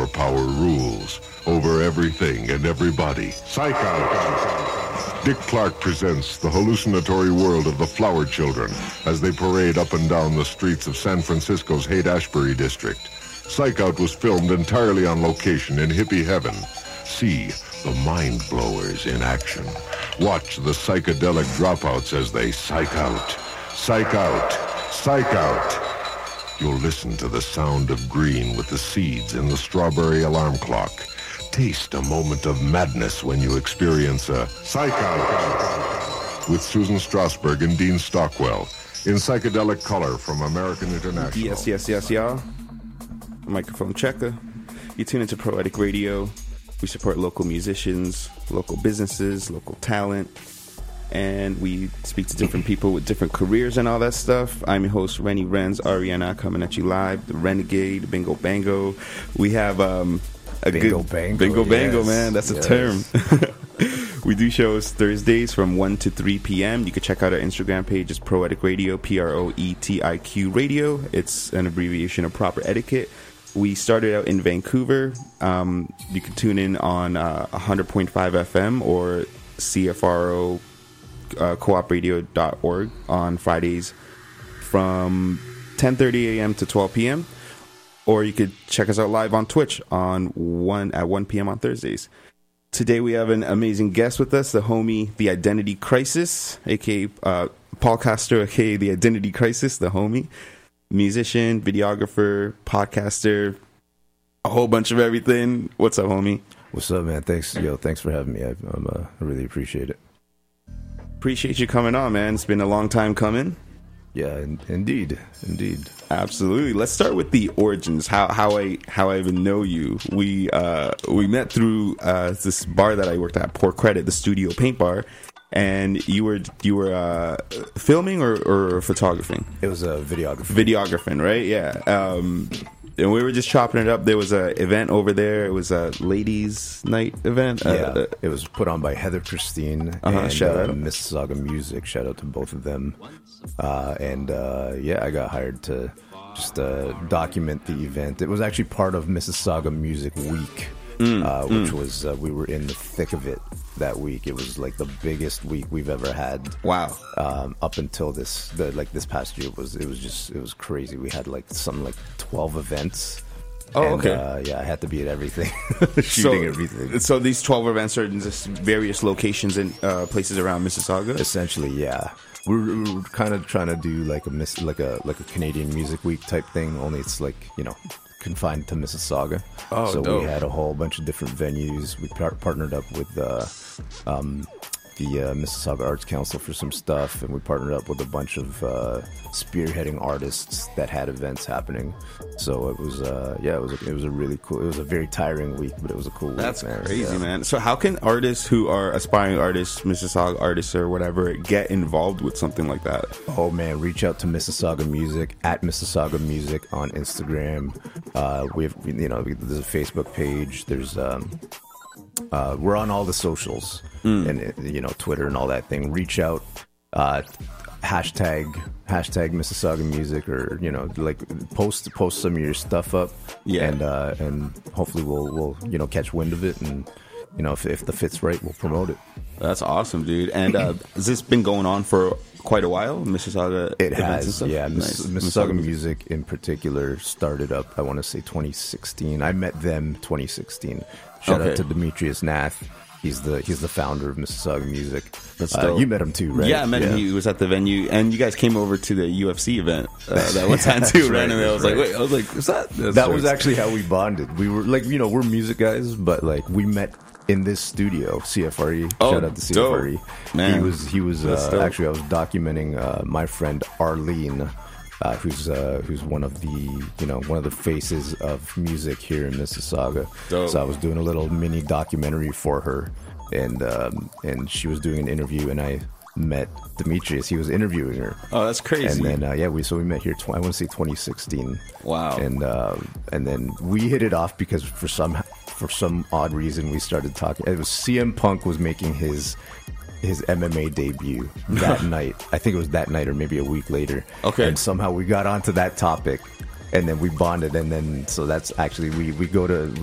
Flower power rules over everything and everybody. Psych Out! Dick Clark presents the hallucinatory world of the Flower Children as they parade up and down the streets of San Francisco's Haight-Ashbury district. Psych Out was filmed entirely on location in hippie heaven. See the mind blowers in action. Watch the psychedelic dropouts as they psych out. Psych out. Psych out. You'll listen to the sound of green with the seeds in the strawberry alarm clock. Taste a moment of madness when you experience a Psych Out with Susan Strasberg and Dean Stockwell in psychedelic color from American International. Yes, y'all. Microphone checker. You tune into Poetic Radio. We support local musicians, local businesses, local talent, and we speak to different people with different careers and all that stuff. I'm your host, Rennie Renz, Ariana, coming at you live, the Renegade, Bingo Bango. We have Bingo Bango, yes. Man, that's a term. We do shows Thursdays from 1 to 3 p.m. You can check out our Instagram page. It's Proetic Radio, Proetiq Radio. It's an abbreviation of proper etiquette. We started out in Vancouver. You can tune in on 100.5 FM or CFRO coopradio.org on Fridays from 10:30 a.m. to 12 p.m. Or you could check us out live on Twitch at 1 p.m. on Thursdays. Today we have an amazing guest with us, the homie, The Identity Crisis, a.k.a. Paul Castro, a.k.a. The Identity Crisis, the homie. Musician, videographer, podcaster, a whole bunch of everything. What's up, homie? What's up, man? Thanks for having me. I really appreciate it. Appreciate you coming on, man. It's been a long time coming. Yeah, indeed. Absolutely. Let's start with the origins. How I even know you. We met through this bar that I worked at, Poor Credit, the Studio Paint Bar. And you were filming or photographing? It was a videographer. Videographing, right? Yeah. And we were just chopping it up. There was an event over there. It was a ladies' night event. Yeah, it was put on by Heather Christine and shout out. Mississauga Music. Shout out to both of them. I got hired to just document the event. It was actually part of Mississauga Music Week. Which was we were in the thick of it that week. It was like the biggest week we've ever had. Wow. Up until this past year it was crazy. We had something like 12 events. Oh, and, okay. I had to be at everything, shooting everything. So these 12 events are in just various locations and places around Mississauga. Essentially, yeah. We're kind of trying to do like a Canadian Music Week type thing. Only it's confined to Mississauga. So dope. We had a whole bunch of different venues. We partnered up with the Mississauga Arts Council for some stuff, and we partnered up with a bunch of spearheading artists that had events happening. So it was it was a really cool. It was a very tiring week, but it was a cool week. That's man. crazy, man. So how can artists who are aspiring artists, Mississauga artists or whatever, get involved with something like that? Oh man, reach out to Mississauga Music at Mississauga Music on Instagram. We have there's a Facebook page. There's we're on all the socials and Twitter and all that thing. Reach out, hashtag Mississauga Music, or post some of your stuff up. Yeah, and hopefully we'll catch wind of it, and if the fit's right, we'll promote it. That's awesome, dude. And has this been going on for quite a while? Mississauga it has, yeah. Nice. Mississauga Music in particular started up, I want to say 2016. I met them 2016. Shout out to Demetrius Nath. He's the founder of Mississauga Music. That's dope. You met him too, right? Yeah, I met him. He was at the venue, and you guys came over to the UFC event that one time too. Randomly, I was like, "What's that?" That was actually how we bonded. We were we're music guys, but we met in this studio, CFRE. Shout out to CFRE. Dope. Man, he was actually I was documenting my friend Arlene. Who's one of the faces of music here in Mississauga. Dope. So I was doing a little mini documentary for her, and she was doing an interview, and I met Demetrius. He was interviewing her. Oh, that's crazy. And then we met here. I want to say 2016. Wow. And then we hit it off because for some odd reason we started talking. It was CM Punk was making his MMA debut that night. I think it was that night or maybe a week later. Okay. And somehow we got onto that topic, and then we bonded, and then so that's actually we go to